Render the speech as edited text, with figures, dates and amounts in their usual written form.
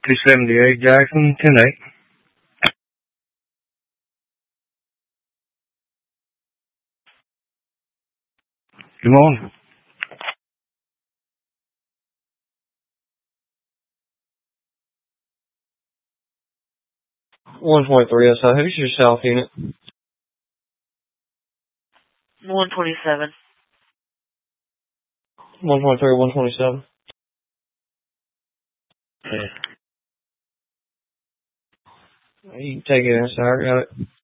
278 Jackson, 10-8. Good morning. One point three. So who's your South unit? 127. 1.3, 127. You can take it inside. Got it.